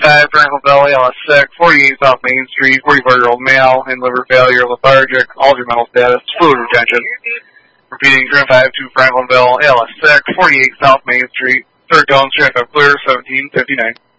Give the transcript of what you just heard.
305 Franklinville, ALS sick, 48 South Main Street, 44-year-old male, in liver failure, lethargic, altered mental status, fluid retention. Repeating 305 to Franklinville, ALS sick, 48 South Main Street, third dome, straight up clear, 1759.